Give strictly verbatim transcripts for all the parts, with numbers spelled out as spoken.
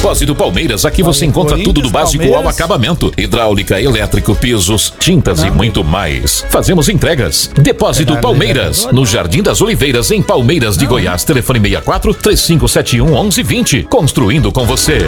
Depósito Palmeiras, aqui você encontra tudo do básico ao acabamento. Hidráulica, elétrico, pisos, tintas e muito mais. Fazemos entregas. Depósito Palmeiras, no Jardim das Oliveiras, em Palmeiras de Goiás. Telefone sessenta e quatro, três cinco sete um, onze vinte. Construindo com você.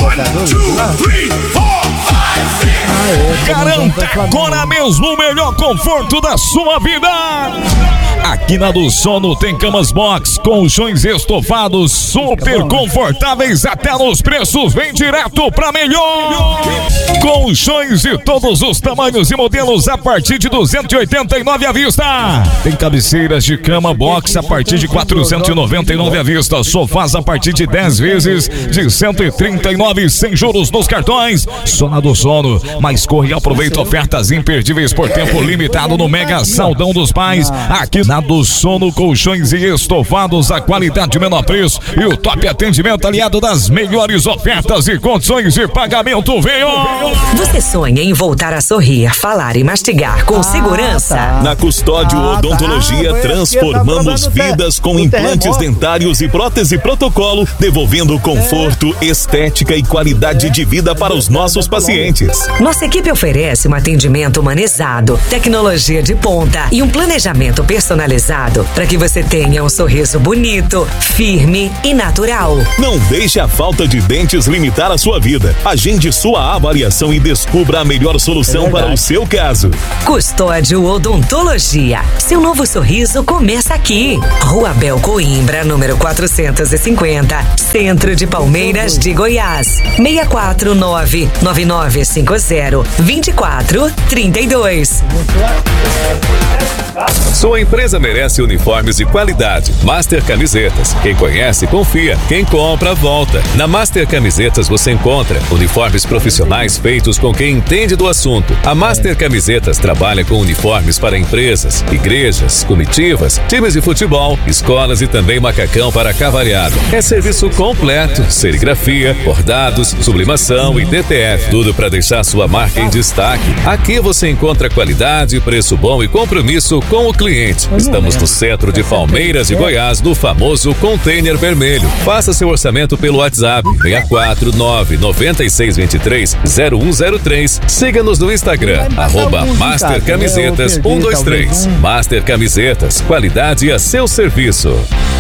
Garanta agora mesmo o melhor conforto da sua vida. Aqui na do Sono tem camas box, colchões estofados super confortáveis até nos preços, vem direto pra melhor. Colchões de todos os tamanhos e modelos a partir de duzentos e oitenta e nove à vista. Tem cabeceiras de cama box a partir de quatrocentos e noventa e nove à vista. Sofás a partir de dez vezes de cento e trinta e nove sem juros nos cartões. Só do Sono, mas corre e aproveita ofertas imperdíveis por tempo limitado no Mega Saldão dos Pais. Aqui na do Sono, colchões e estofados, a qualidade menor preço e o top atendimento aliado das melhores ofertas e condições de pagamento. Venha! Você sonha em voltar a sorrir, falar e mastigar com segurança? Na Custódio Odontologia transformamos vidas com implantes dentários e prótese protocolo, devolvendo conforto, estética e qualidade de vida para os nossos pacientes. Nossa equipe oferece um atendimento humanizado, tecnologia de ponta e um planejamento personalizado para que você tenha um sorriso bonito, firme e natural. Não deixe a falta de dentes limitar a sua vida. Agende sua avaliação e descubra a melhor solução é para o seu caso. Custódio Odontologia. Seu novo sorriso começa aqui. Rua Bel Coimbra, número quatrocentos e cinquenta, Centro de Palmeiras de Goiás. seis quatro nove, nove nove cinco zero, dois quatro três dois. Sua empresa merece uniformes de qualidade. Master Camisetas. Quem conhece, confia. Quem compra, volta. Na Master Camisetas você encontra uniformes profissionais feitos com quem entende do assunto. A Master Camisetas trabalha com uniformes para empresas, igrejas, comitivas, times de futebol, escolas e também macacão para cavalhado. É serviço completo, serigrafia, bordados, sublimação e D T F. Tudo para deixar sua marca em destaque. Aqui você encontra qualidade, preço bom e compromisso com o cliente. Estamos no centro de Palmeiras de Goiás, no famoso Container Vermelho. Faça seu orçamento pelo WhatsApp seis quatro nove, nove seis dois três, zero um zero três. Siga-nos no Instagram, arroba Master Camisetas um dois três. Master Camisetas, qualidade a seu serviço.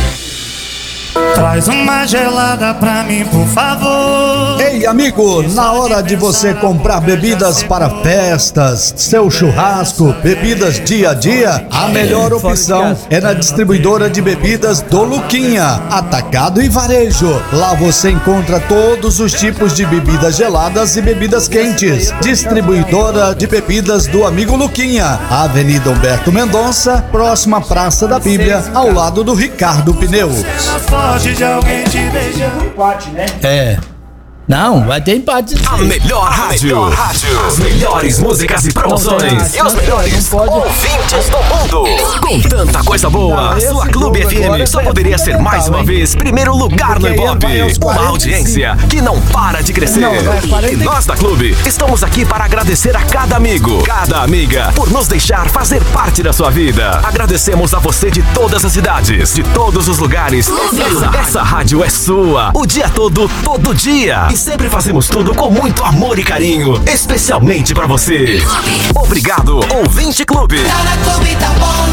Traz uma gelada pra mim, por favor. Ei, amigo, na hora de você comprar bebidas para festas, seu churrasco, bebidas dia a dia, a melhor opção é na distribuidora de bebidas do Luquinha, atacado e varejo. Lá você encontra todos os tipos de bebidas geladas e bebidas quentes. Distribuidora de bebidas do amigo Luquinha, Avenida Humberto Mendonça, próxima Praça da Bíblia, ao lado do Ricardo Pneus. De alguém te beijar. Empate, né? É. Não, vai ter empate. A melhor rádio. melhor rádio. As melhores músicas e promoções. E os melhores ouvintes do mundo. Com tanta coisa boa, sua Clube F M só poderia ser mais uma vez primeiro lugar no Ibope. Uma audiência que não para de crescer. E nós da Clube estamos aqui para agradecer a cada amigo, cada amiga, por nos deixar fazer parte da sua vida. Agradecemos a você de todas as cidades, de todos os lugares. Essa, essa rádio é sua, o dia todo, todo dia. E sempre fazemos tudo com muito amor e carinho, especialmente pra você. Obrigado, Ouvinte Clube. Tá na Clube, tá bom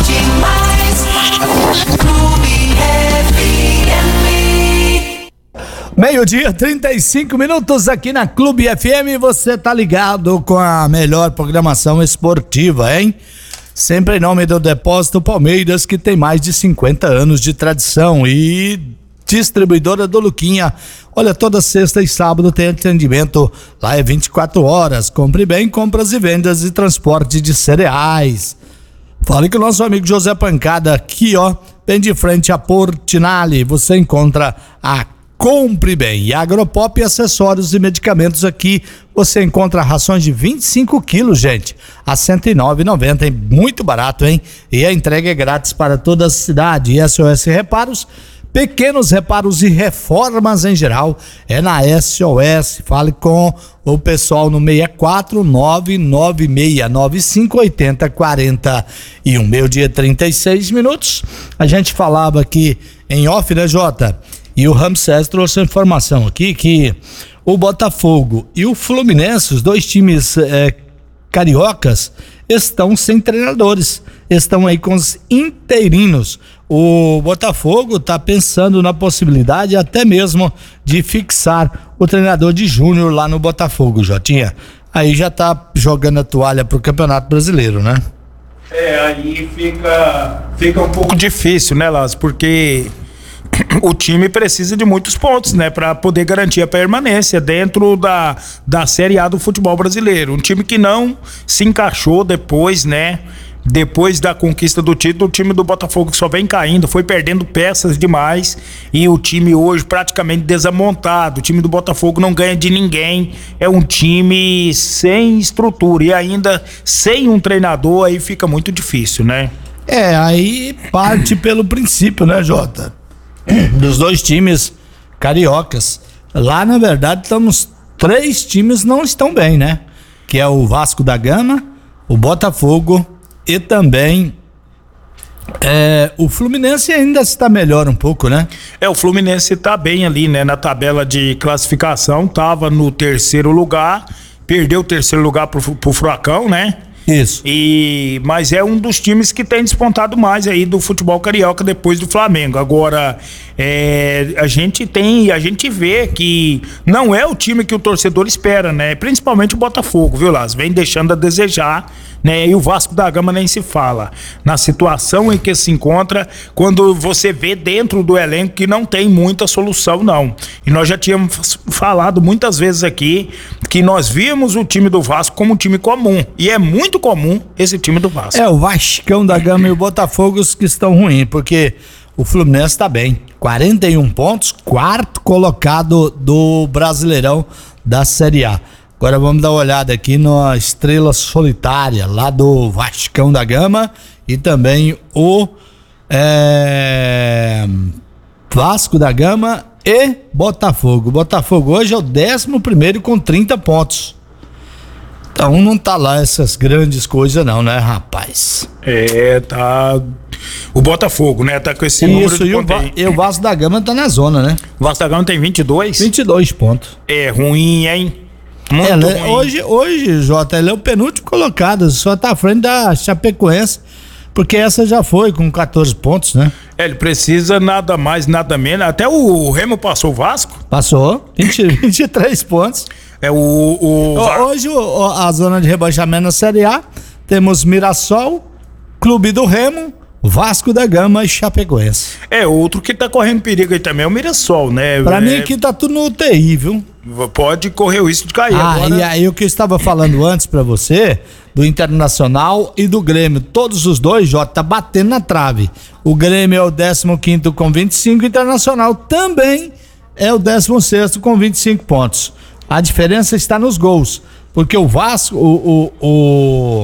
demais. Clube F M. Meio-dia, trinta e cinco minutos aqui na Clube F M. Você tá ligado com a melhor programação esportiva, hein? Sempre em nome do Depósito Palmeiras, que tem mais de cinquenta anos de tradição, e distribuidora do Luquinha. Olha, toda sexta e sábado tem atendimento, lá é vinte e quatro horas. Compre bem, compras e vendas e transporte de cereais. Fale com o nosso amigo José Pancada, aqui ó, bem de frente a Portinari. Você encontra a Compre Bem. E Agropop, acessórios e medicamentos, aqui você encontra rações de vinte e cinco quilos, gente, a cento e nove reais e noventa centavos, muito barato, hein? E a entrega é grátis para toda a cidade. E S O S Reparos, pequenos reparos e reformas em geral, é na S O S. Fale com o pessoal no seis quatro nove, nove seis nove cinco, oito zero quatro um. Meio-dia, trinta e seis minutos. A gente falava aqui em off, né, Jota? E o Ramsés trouxe a informação aqui que o Botafogo e o Fluminense, os dois times é, cariocas, estão sem treinadores, estão aí com os interinos. O Botafogo está pensando na possibilidade até mesmo de fixar o treinador de júnior lá no Botafogo, Jotinha. Aí já tá jogando a toalha pro Campeonato Brasileiro, né? É, aí fica, fica um pouco difícil, né, Lázaro? Porque o time precisa de muitos pontos, né, para poder garantir a permanência dentro da, da Série A do futebol brasileiro. Um time que não se encaixou depois, né, depois da conquista do título, o time do Botafogo só vem caindo, foi perdendo peças demais e o time hoje praticamente desamontado. O time do Botafogo não ganha de ninguém, é um time sem estrutura e ainda sem um treinador, aí fica muito difícil, né? É, aí parte pelo princípio, né, Jota? Dos dois times cariocas. Lá, na verdade, estamos três times não estão bem, né? Que é o Vasco da Gama, o Botafogo e também é, o Fluminense ainda está melhor um pouco, né? É, o Fluminense tá bem ali, né? Na tabela de classificação, tava no terceiro lugar, perdeu o terceiro lugar pro, pro Furacão, né? Isso. E, mas é um dos times que tem despontado mais aí do futebol carioca depois do Flamengo. Agora, é, a gente tem, a gente vê que não é o time que o torcedor espera, né? Principalmente o Botafogo, viu, Lázaro? Vem deixando a desejar, né? E o Vasco da Gama nem se fala. Na situação em que se encontra, quando você vê dentro do elenco que não tem muita solução, não. E nós já tínhamos falado muitas vezes aqui que nós víamos o time do Vasco como um time comum. E é muito comum esse time do Vasco. É, o Vascão da Gama e o Botafogo os que estão ruins, porque o Fluminense tá bem. quarenta e um pontos, quarto colocado do Brasileirão da Série A. Agora vamos dar uma olhada aqui na estrela solitária lá do Vascão da Gama e também o é, Vasco da Gama e Botafogo. O Botafogo hoje é o décimo primeiro com trinta pontos. Então não tá lá essas grandes coisas não, né, rapaz? É, tá... O Botafogo, né, tá com esse Isso, número de e o, Va- e o Vasco da Gama tá na zona, né? O Vasco da Gama tem vinte e dois? vinte e dois pontos. É ruim, hein? Muito É, né, ruim. hoje, hoje, Jota, ele é o penúltimo colocado, só tá à frente da Chapecoense, porque essa já foi com quatorze pontos, né? É, ele precisa nada mais, nada menos. Até o Remo passou o Vasco. Passou, vinte, vinte e três pontos. É o... o... Hoje o- a zona de rebaixamento na Série A, temos Mirassol, Clube do Remo, Vasco da Gama e Chapecoense. É, outro que tá correndo perigo aí também é o Mirassol, né? Pra é... mim aqui tá tudo no U T I, viu? Pode correr o risco de cair. Ah, Agora... e aí o que eu estava falando antes pra você, do Internacional e do Grêmio, todos os dois, Jota, tá batendo na trave. O Grêmio é o décimo quinto com vinte e cinco, o Internacional também é o décimo sexto com vinte e cinco pontos. A diferença está nos gols, porque o Vasco, o, o, o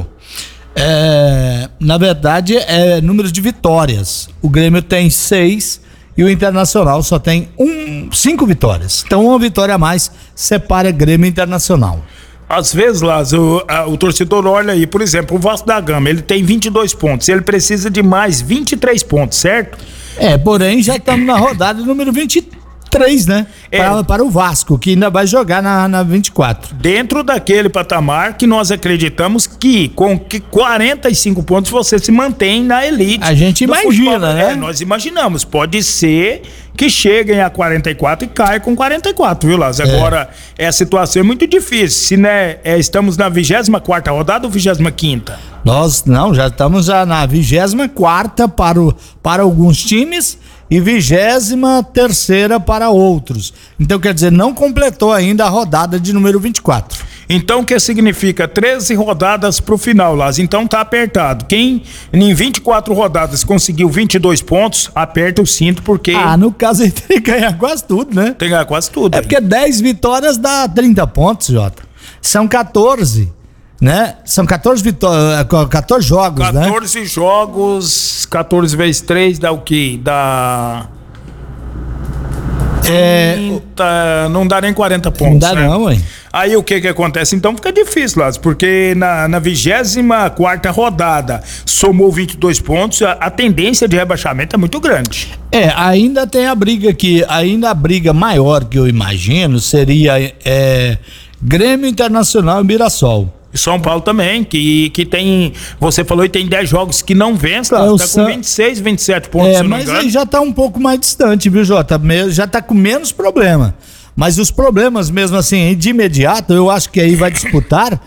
é, na verdade, é número de vitórias. O Grêmio tem seis e o Internacional só tem um, cinco vitórias. Então, uma vitória a mais separa Grêmio e Internacional. Às vezes, Lázaro, o, a, o torcedor olha aí, por exemplo, o Vasco da Gama, ele tem vinte e dois pontos, ele precisa de mais vinte e três pontos, certo? É, porém, já estamos na rodada número vinte e três, né? É. Para, para o Vasco, que ainda vai jogar na, na vinte e quatro. Dentro daquele patamar que nós acreditamos que com que quarenta e cinco pontos você se mantém na elite. A gente do imagina, futebol. né? É, nós imaginamos. Pode ser que cheguem a quarenta e quatro e caia com quarenta e quatro, viu, Lázaro? É. Agora, é a situação é muito difícil. Se, né, é, estamos na vigésima quarta rodada ou vigésima quinta? Nós, não, já estamos já na vigésima quarta para, o, para alguns times e vigésima terceira para outros. Então, quer dizer, não completou ainda a rodada de número vinte e quatro. Então, o que significa treze rodadas pro final, Lázaro? Então tá apertado. Quem em vinte e quatro rodadas conseguiu vinte e dois pontos, aperta o cinto, porque Ah, no caso ele tem que ganhar quase tudo, né? tem que ganhar quase tudo. É aí. porque dez vitórias dá trinta pontos, Jota. São quatorze, né? São quatorze vitórias, quatorze jogos, né? quatorze jogos, quatorze vezes três dá o quê? Dá trinta, não dá nem quarenta pontos. Não dá né? não, hein? Aí o que que acontece? Então fica difícil, Lázaro, porque na, na vigésima quarta rodada somou vinte e dois pontos, a, a tendência de rebaixamento é muito grande. É, ainda tem a briga que, ainda a briga maior que eu imagino seria é, Grêmio, Internacional e Mirassol. E São Paulo também, que, que tem, você falou que tem dez jogos que não vence, lá, É, tá San- com vinte e seis, vinte e sete pontos, É, se eu não mas me engano. aí já tá um pouco mais distante, viu, Jota? Me- Já tá com menos problema. Mas os problemas, mesmo assim, de imediato, eu acho que aí vai disputar.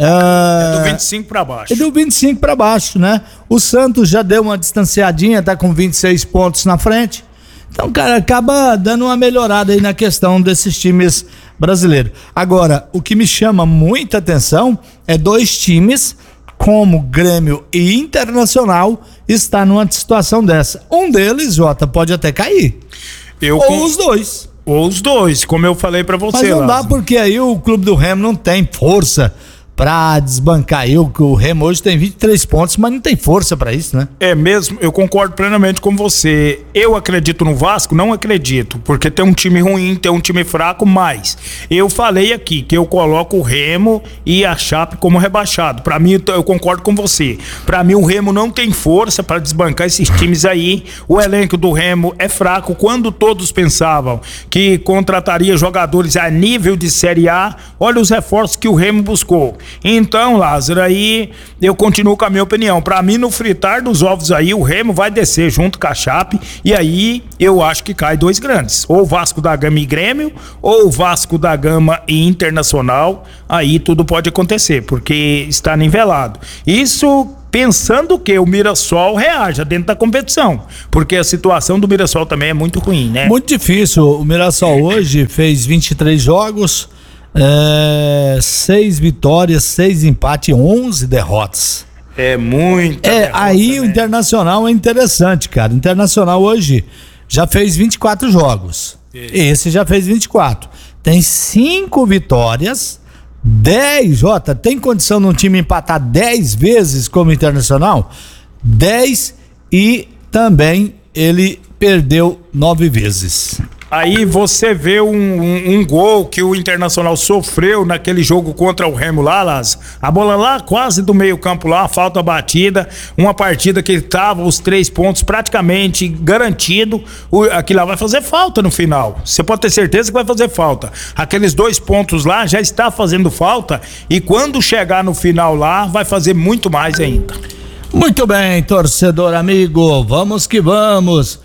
É do É vinte e cinco pra baixo. é do vinte e cinco para baixo, né? O Santos já deu uma distanciadinha, tá com vinte e seis pontos na frente. Então, cara, acaba dando uma melhorada aí na questão desses times brasileiros. Agora, o que me chama muita atenção é dois times, como Grêmio e Internacional, está numa situação dessa. Um deles, Jota, pode até cair. Eu Ou com- os dois. Ou os dois, como eu falei pra você. Mas não dá Lázaro. porque aí o clube do Remo não tem força pra desbancar aí. O, o Remo hoje tem vinte e três pontos, mas não tem força pra isso, né? É mesmo, eu concordo plenamente com você. Eu acredito no Vasco? Não acredito, porque tem um time ruim, tem um time fraco, mas eu falei aqui que eu coloco o Remo e a Chape como rebaixado. Pra mim, eu concordo com você. Pra mim, o Remo não tem força pra desbancar esses times aí. O elenco do Remo é fraco. Quando todos pensavam que contrataria jogadores a nível de Série A, olha os reforços que o Remo buscou. Então, Lázaro, aí eu continuo com a minha opinião. Pra mim, no fritar dos ovos aí, o Remo vai descer junto com a Chape, e aí eu acho que cai dois grandes, ou Vasco da Gama e Grêmio, ou Vasco da Gama e Internacional. Aí tudo pode acontecer, porque está nivelado. Isso pensando que o Mirassol reaja dentro da competição, porque a situação do Mirassol também é muito ruim, né? Muito difícil. O Mirassol hoje fez vinte e três jogos, é, seis vitórias, seis empates e onze derrotas. É muito. É, aí o Internacional é interessante, cara. O Internacional hoje já fez vinte e quatro jogos. Esse já fez vinte e quatro. Tem cinco vitórias, dez, Jota, tem condição de um time empatar dez vezes como Internacional? dez e também ele perdeu nove vezes. Aí você vê um, um, um gol que o Internacional sofreu naquele jogo contra o Remo lá, Lázaro. A bola lá quase do meio campo lá, falta batida, uma partida que tava os três pontos praticamente garantido, o, aquilo lá vai fazer falta no final. Você pode ter certeza que vai fazer falta. Aqueles dois pontos lá já está fazendo falta, e quando chegar no final lá, vai fazer muito mais ainda. Muito bem, torcedor amigo, vamos que vamos.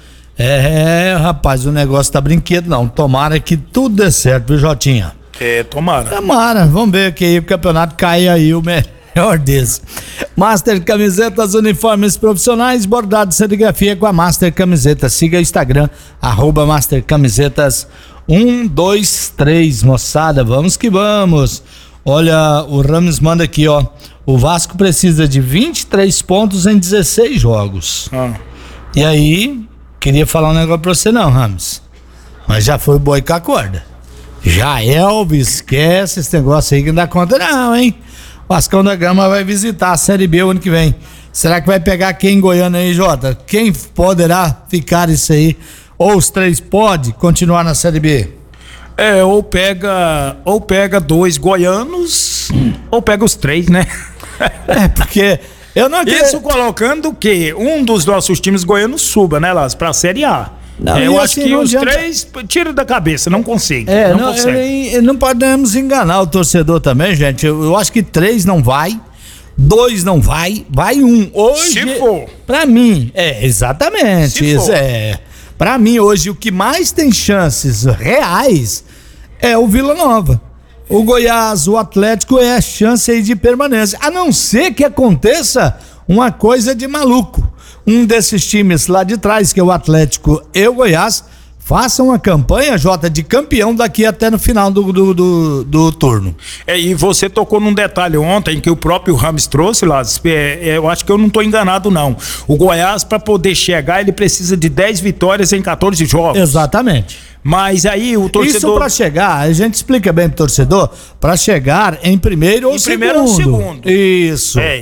É, rapaz, o negócio tá brinquedo não. Tomara que tudo dê certo, viu, Jotinha? É, tomara. Tomara, vamos ver que aí o campeonato cai aí o melhor desse. Master Camisetas, uniformes profissionais, bordado de serigrafia com a Master Camisetas. Siga o Instagram, arroba Master Camisetas um, dois, três, moçada, vamos que vamos. Olha, o Ramos manda aqui, ó. O Vasco precisa de vinte e três pontos em dezesseis jogos. Ah. E aí, queria falar um negócio pra você não, Ramos. Mas já foi boi com a corda. Já Elvis, esquece esse negócio aí que não dá conta não, hein? O Vascão da Gama vai visitar a Série B o ano que vem. Será que vai pegar quem em Goiânia aí, Jota? Quem poderá ficar isso aí? Ou os três pode continuar na Série B? É, ou pega, ou pega dois goianos, hum. ou pega os três, né? É, porque eu não acredito. Isso colocando que um dos nossos times goianos suba, né, Lázaro, pra Série A. Não, é, eu assim, acho que os adianta... três tira da cabeça, não consegue. É, não, não, consegue. Eu, eu, não podemos enganar o torcedor também, gente. Eu, eu acho que três não vai, dois não vai, vai um. Hoje, se for. Pra mim, é, exatamente. Se isso for. é. Pra mim, hoje, o que mais tem chances reais é o Vila Nova. O Goiás, o Atlético é a chance aí de permanência. A não ser que aconteça uma coisa de maluco. Um desses times lá de trás, que é o Atlético e o Goiás, façam uma campanha, Jota, de campeão daqui até no final do, do, do, do turno. É, e você tocou num detalhe ontem que o próprio Ramos trouxe, lá. É, eu acho que eu não estou enganado, não. O Goiás, para poder chegar, ele precisa de dez vitórias em quatorze jogos. Exatamente. Mas aí o torcedor... Isso pra chegar, a gente explica bem pro torcedor, pra chegar em primeiro ou em segundo. primeiro ou segundo. Isso. É.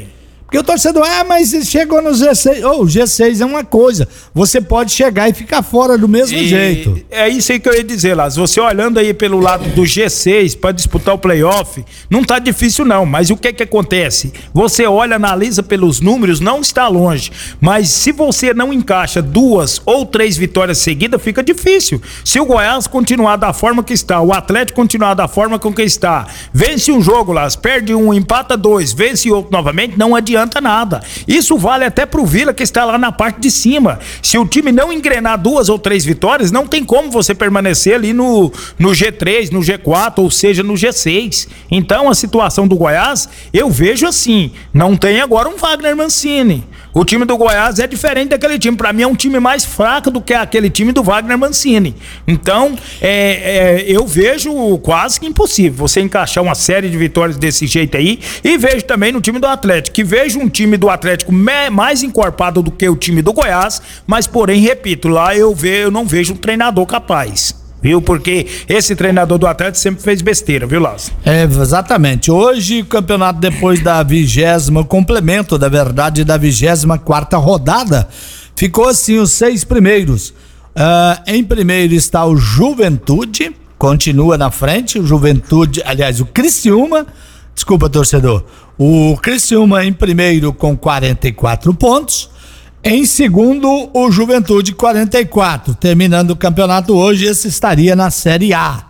Porque o torcedor, ah, mas chegou no G seis. Ô, oh, o G seis é uma coisa. Você pode chegar e ficar fora do mesmo e jeito. É isso aí que eu ia dizer, Lázaro. Você olhando aí pelo lado do G seis para disputar o playoff, não tá difícil não. Mas o que que acontece? Você olha, analisa pelos números, não está longe. Mas se você não encaixa duas ou três vitórias seguidas, fica difícil. Se o Goiás continuar da forma que está, o Atlético continuar da forma com que está, vence um jogo, Lázaro, perde um, empata dois, vence outro novamente, não adianta nada. Isso vale até pro Vila, que está lá na parte de cima. Se o time não engrenar duas ou três vitórias, não tem como você permanecer ali no, no G três, no G quatro, ou seja, no G seis. Então a situação do Goiás, eu vejo assim, não tem agora um Wagner Mancini. O time do Goiás é diferente daquele time. Pra mim é um time mais fraco do que aquele time do Wagner Mancini. Então, é, é, eu vejo quase que impossível você encaixar uma série de vitórias desse jeito aí. E vejo também no time do Atlético, que vejo um time do Atlético me, mais encorpado do que o time do Goiás, mas porém, repito, lá eu, ve, eu não vejo um treinador capaz. Viu? Porque esse treinador do Atlético sempre fez besteira, viu, Lázaro? É, exatamente. Hoje, o campeonato, depois da vigésima, complemento, da verdade, da vigésima quarta rodada, ficou assim, os seis primeiros. Uh, em primeiro está o Juventude, continua na frente, o Juventude, aliás, o Criciúma, desculpa, torcedor, o Criciúma em primeiro com quarenta e quatro pontos. Em segundo, o Juventude, quarenta e quatro. Terminando o campeonato hoje, esse estaria na Série A.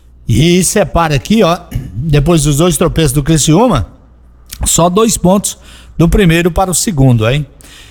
E separa aqui, ó, depois dos dois tropeços do Criciúma, só dois pontos do primeiro para o segundo, hein?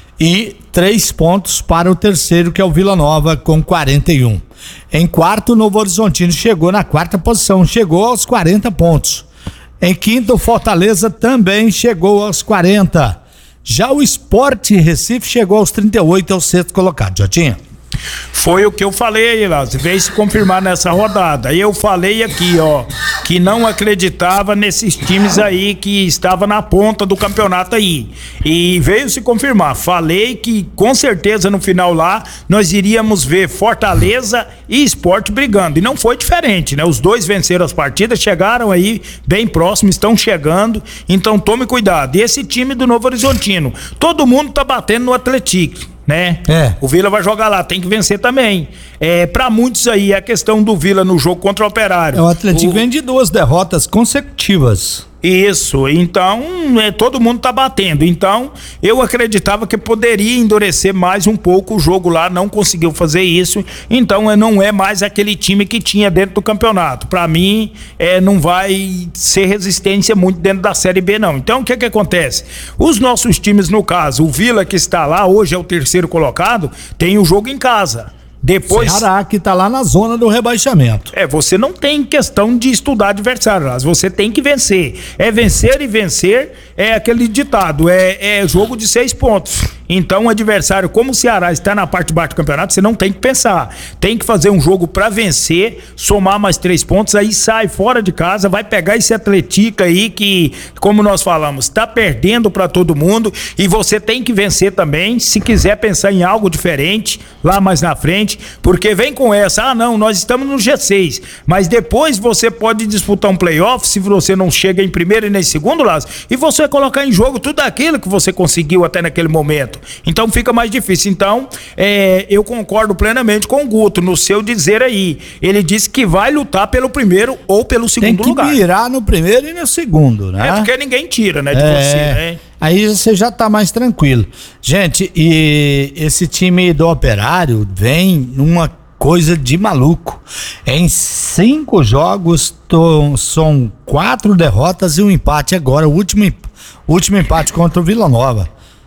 E três pontos para o terceiro, que é o Vila Nova, com quarenta e um. Em quarto, o Novo Horizontino chegou na quarta posição, chegou aos quarenta pontos. Em quinto, o Fortaleza também chegou aos quarenta. Já o Sport Recife chegou aos trinta e oito, ao sexto colocado. Já tinha? Foi o que eu falei aí, Lázaro, veio se confirmar nessa rodada. Eu falei aqui, ó, que não acreditava nesses times aí que estavam na ponta do campeonato aí. E veio se confirmar. Falei que com certeza no final lá nós iríamos ver Fortaleza e Sport brigando. E não foi diferente, né? Os dois venceram as partidas, chegaram aí bem próximos, estão chegando. Então tome cuidado. E esse time do Novo Horizontino, todo mundo tá batendo no Atlético, né? É. O Vila vai jogar lá, tem que vencer também. É, pra muitos aí, a questão do Vila no jogo contra o Operário. É, o Atlético o... vem de duas derrotas consecutivas. Isso, então é, todo mundo tá batendo. Então eu acreditava que poderia endurecer mais um pouco o jogo lá, não conseguiu fazer isso. Então não é mais aquele time que tinha dentro do campeonato. Pra mim, é, não vai ser resistência muito dentro da Série B, não. Então o que que acontece? Os nossos times, no caso, o Vila, que está lá, hoje é o terceiro colocado, tem o jogo em casa. Depois, Ceará, que tá lá na zona do rebaixamento. É, você não tem questão de estudar adversário, você tem que vencer. É vencer e vencer, é aquele ditado, é, é jogo de seis pontos. Então o adversário, como o Ceará está na parte de baixo do campeonato, você não tem que pensar. Tem que fazer um jogo pra vencer, somar mais três pontos, aí sai fora de casa, vai pegar esse Atlético aí que, como nós falamos, tá perdendo pra todo mundo, e você tem que vencer também, se quiser pensar em algo diferente, lá mais na frente, porque vem com essa, ah não, nós estamos no G seis, mas depois você pode disputar um playoff, se você não chega em primeiro e nem segundo, Lázaro, e você colocar em jogo tudo aquilo que você conseguiu até naquele momento. Então fica mais difícil. Então é, eu concordo plenamente com o Guto no seu dizer aí. Ele disse que vai lutar pelo primeiro ou pelo segundo lugar. Tem que mirar no primeiro e no segundo, né? É porque ninguém tira, né, de é, você, né? Aí você já tá mais tranquilo. Gente, e esse time do Operário vem numa coisa de maluco. Em cinco jogos tô, são quatro derrotas e um empate agora, o último, o último empate contra o Vila Nova.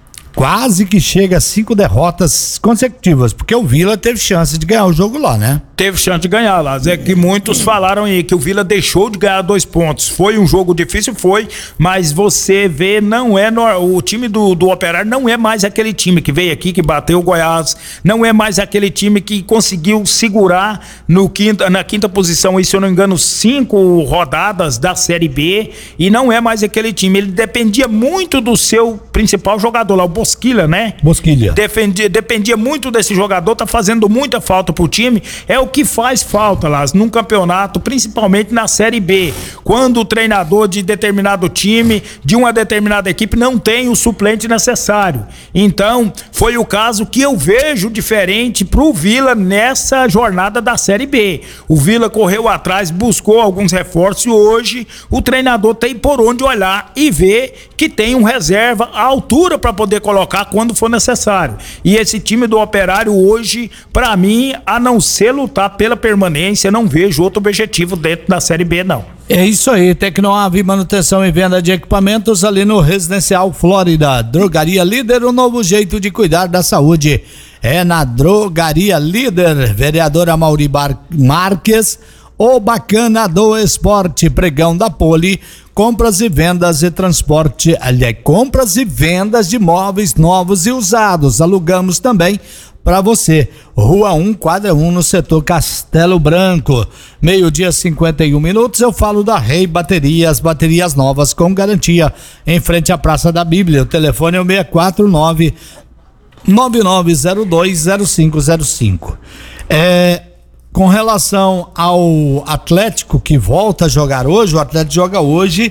Quase que chega a cinco derrotas consecutivas, porque o Vila teve chance de ganhar o jogo lá, né? Teve chance de ganhar, Lázaro. É que muitos falaram aí que o Vila deixou de ganhar dois pontos. Foi um jogo difícil, foi, mas você vê, não é no, o time do, do Operário não é mais aquele time que veio aqui, que bateu o Goiás, não é mais aquele time que conseguiu segurar no quinta, na quinta posição, aí, se eu não me engano, cinco rodadas da Série B, e não é mais aquele time. Ele dependia muito do seu principal jogador lá, o Bosquilha, né? Bosquilha. Defendia, dependia muito desse jogador, tá fazendo muita falta pro time. É o o que faz falta, Lázaro, num campeonato, principalmente na Série B, quando o treinador de determinado time, de uma determinada equipe, não tem o suplente necessário. Então, foi o caso que eu vejo diferente pro Vila nessa jornada da Série B. O Vila correu atrás, buscou alguns reforços e hoje o treinador tem por onde olhar e ver que tem um reserva à altura para poder colocar quando for necessário. E esse time do Operário hoje, para mim, a não ser lutar pela permanência, não vejo outro objetivo dentro da Série B, não. É isso aí, Tecnoave, manutenção e venda de equipamentos ali no Residencial Flórida. Drogaria Líder, um novo jeito de cuidar da saúde. É na Drogaria Líder, vereadora Amaury Bar- Marques, o bacana do esporte, pregão da Poli, compras e vendas e transporte, aliás, compras e vendas de móveis novos e usados, alugamos também para você. Rua um, quadra um, no setor Castelo Branco. Meio-dia, cinquenta e um minutos. Eu falo da Rei Baterias, baterias novas com garantia, em frente à Praça da Bíblia. O telefone é o seis quatro nove, nove nove zero dois, zero cinco zero cinco. É, com relação ao Atlético que volta a jogar hoje, o Atlético joga hoje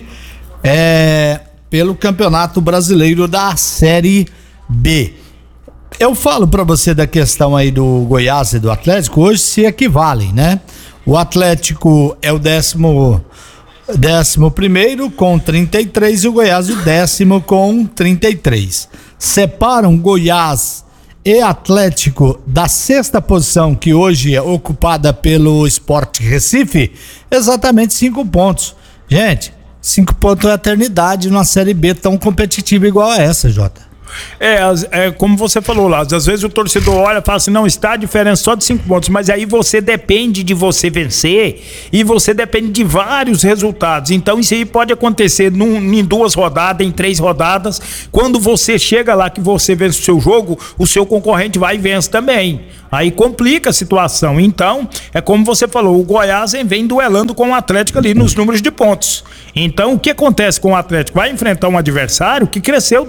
é, pelo Campeonato Brasileiro da Série B. Eu falo pra você da questão aí do Goiás e do Atlético, hoje se equivalem, né? O Atlético é o décimo, décimo primeiro com trinta e três e o Goiás o décimo com trinta e três. Separam Goiás e Atlético da sexta posição, que hoje é ocupada pelo Sport Recife, exatamente cinco pontos. Gente, cinco pontos é eternidade numa Série B tão competitiva igual a essa, Jota. É, é como você falou lá, às vezes o torcedor olha e fala assim, não, está a diferença só de cinco pontos, mas aí você depende de você vencer e você depende de vários resultados, então isso aí pode acontecer num, em duas rodadas, em três rodadas, quando você chega lá que você vence o seu jogo, o seu concorrente vai e vence também, aí complica a situação. Então, é como você falou, o Goiás vem duelando com o Atlético ali nos números de pontos, então o que acontece com o Atlético? Vai enfrentar um adversário que cresceu